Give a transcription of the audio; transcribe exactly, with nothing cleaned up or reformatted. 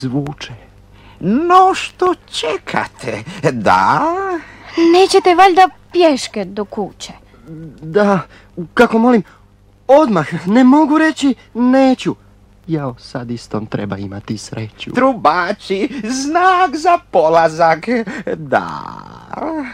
zvuče. No što čekate, da? Nećete valjda pješke do kuće? Da, kako molim, odmah, ne mogu reći neću. Jao, sad istom treba imati sreću. Trubači, znak za polazak, da.